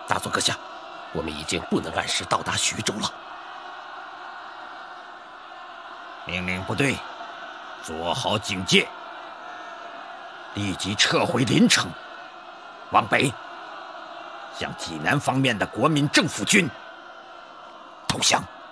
大佐阁下，我们已经不能按时到达徐州了。 命令部队做好警戒，立即撤回临城，往北向济南方面的国民政府军投降。